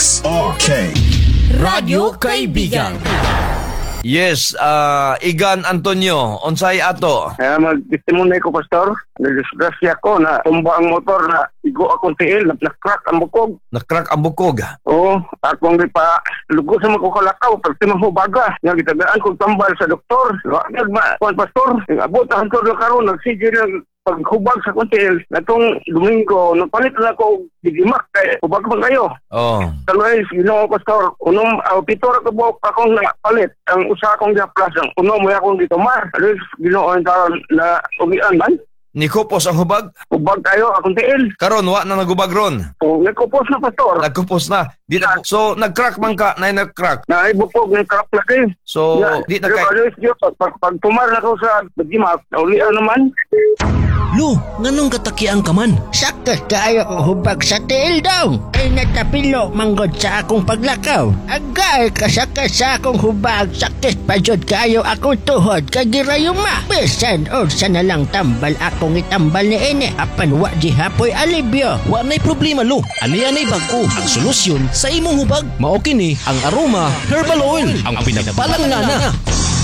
RK Radyo Kaibigan. Yes, Igan Antonio, unsay ato? Mag-testimony ko, Pastor. Nagdisgrasya ko na tumba ang motor na igo akong tiil, na-crack ang bukog. Nakrak ang bukog. Oo, akong di pa lugo sa mga kalakaw, pagti mahubaga. Nga gitagaan kong tambal sa doktor. Wagad ba, Pastor? Abot ang hantor na karon, nagsigil ng paghubag sa kuntil. Natong Domingo, napalit na ako digimak kay hubag pa kayo. Oh. Talway, Pastor, pitor ako buhok akong napalit. Ang usa akong gaplas, ang mo akong gitumar. Alis, ginoon na umian man. Nikupos ang hubag? Hubag kayo, akong tiil. Karon wa na nagubag ron. O, nagkupos na, Pastor. Nagkupos na. Di na. So nagcrack man ka, na nagcrack. Naibupog, nagcrack laki. So di na kay pag tumar na ko sa digimak, naulian naman. Lu, nganong katakian ka man? Sakit kaayo ko hubag sa tiil daw. Ay natapilo manggod sa akong paglakaw. Agay kasakit sa akong hubag. Sakit pa jud kaayo akong tuhod kay girayuma. Bisan orsa na lang tambal akong itambal ni ene. Apan wa di hapoy alibyo. Wa na'y problema, Lu. Ani-anay bag-o ang solusyon sa imong hubag. Mao kini ang Aroma Herbal Oil, ang pinagpalang nana.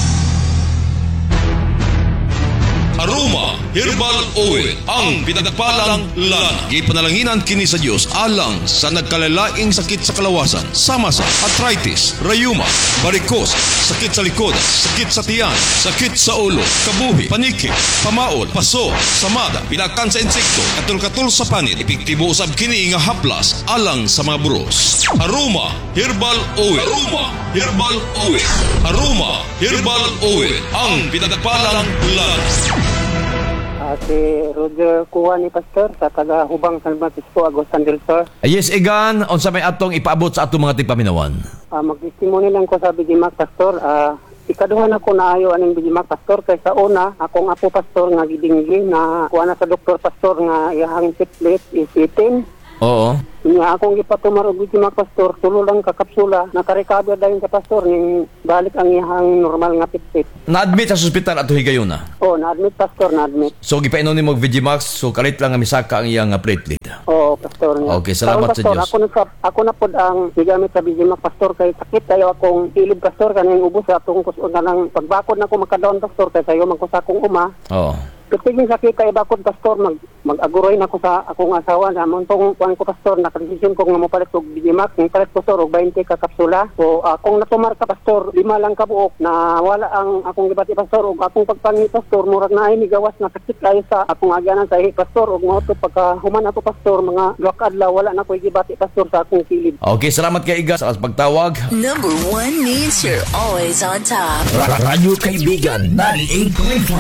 Aroma Herbal Oil, ang pinagpalang lana. Gipanalanginan kini sa Dios alang sa nagkalalaing sakit sa kalawasan, sama sa arthritis, rayuma, varicose, sakit sa likod, sakit sa tiyan, sakit sa ulo, kabuhi, paniki, pamaol, paso, samada, pinakan sa insekto, katul-katul sa panit, epektibo usab kini nga haplas alang sa mga buros. Aroma Herbal Oil. Aroma Herbal Oil. Aroma Herbal Oil, ang pinagpalang lana. Si Roger Kuha ni Pastor sa taga-Hubang San Francisco, Agustin del Sur. Yes, Igan, unsa may atong ipaabot sa atong mga tigpaminawan? Mag-testimony lang ko sa Bigimak, Pastor. Ikaduhan ako naayo aning Bigimak, Pastor. Kaysa una, akong apo, Pastor, nga gidinggi na kuha na sa doktor, Pastor, nga iyahang siplit is 18. Oo. Nga akong ipatumar og Bigimak, Pastor. Tulo lang kakapsula. Nakarecover dayon sa Pastor. Ning balik ang iyahang normal nga pitpit. Na-admit sa ospital ato higayon na? Oo, na-admit, Pastor, na-admit. So gipainom nimo og Vigimax, so kalit lang nga misaka ang iyang platelet. Oo, Pastor. Okay, salamat Pastor, sa Diyos. Ako na pod ang gigamit sa Bigimak, Pastor, kay sakit kayo akong ilib, Pastor, kaning ubos sa atong kusun nang pagbakod na ako makadaon, Pastor, kay sayo man ko sa akong uma. Oo. Kapag sakit kay bakod, Pastor, mag-aguroy na ako sa akong asawa na montong kuan ko, Pastor, nakadesisyon ko nga mopalit og Bigimak, ning palit ko, Pastor, og 20 ka kapsula. So akong natumar ka, Pastor, 5 lang ka buok na wala ang akong gibati, Pastor, og akong pagpangi, Pastor, murag na ay migawas na sakit kayo sa akong agyanan sa Pastor, og mo to pagka human ako, Pastor, mga 2 adlaw wala na ko'y gibati, Pastor, sa akong kilid. Okay, salamat kay Igan sa pagtawag. Number 1 means you're always on top. Radyo Kaibigan 98.5